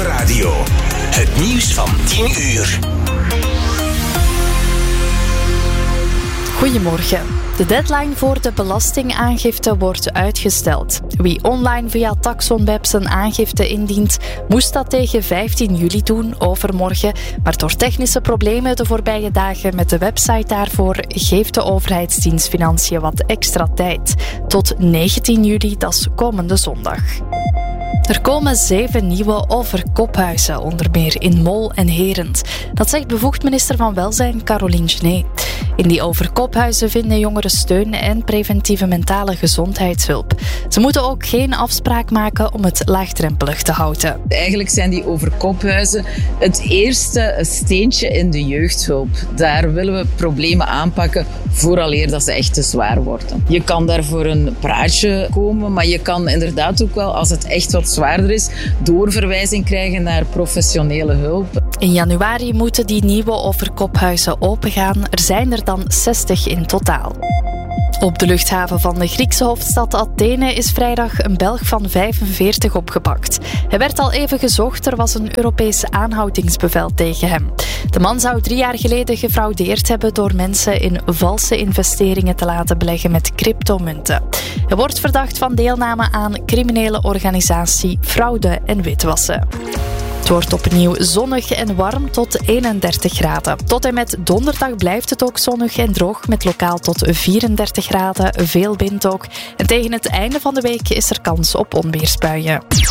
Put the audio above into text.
Radio. Het nieuws van 10 uur. Goedemorgen. De deadline voor de belastingaangifte wordt uitgesteld. Wie online via Taxonweb een aangifte indient, moest dat tegen 15 juli doen, overmorgen. Maar door technische problemen de voorbije dagen met de website daarvoor geeft de overheidsdienst Financiën wat extra tijd. Tot 19 juli, dat is komende zondag. Er komen 7 nieuwe overkophuizen, onder meer in Mol en Herent. Dat zegt bevoegd minister van Welzijn Caroline Genet. In die overkophuizen vinden jongeren steun en preventieve mentale gezondheidshulp. Ze moeten ook geen afspraak maken om het laagdrempelig te houden. Eigenlijk zijn die overkophuizen het eerste steentje in de jeugdhulp. Daar willen we problemen aanpakken vooraleer dat ze echt te zwaar worden. Je kan daar voor een praatje komen, maar je kan inderdaad ook wel, als het echt wat zwaarder is, doorverwijzing krijgen naar professionele hulp. In januari moeten die nieuwe overkophuizen opengaan. Er zijn er dan 60 in totaal. Op de luchthaven van de Griekse hoofdstad Athene is vrijdag een Belg van 45 opgepakt. Hij werd al even gezocht, er was een Europese aanhoudingsbevel tegen hem. De man zou 3 jaar geleden gefraudeerd hebben door mensen in valse investeringen te laten beleggen met cryptomunten. Hij wordt verdacht van deelname aan criminele organisatie, fraude en witwassen. Het wordt opnieuw zonnig en warm tot 31 graden. Tot en met donderdag blijft het ook zonnig en droog met lokaal tot 34 graden, veel wind ook. En tegen het einde van de week is er kans op onweersbuien.